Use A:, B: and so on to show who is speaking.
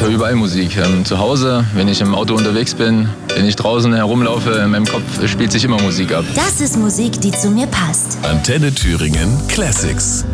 A: höre überall Musik. Zu Hause, wenn ich im Auto unterwegs bin, wenn ich draußen herumlaufe, in meinem Kopf spielt sich immer Musik ab.
B: Das ist Musik, die zu mir passt.
C: Antenne Thüringen Classics.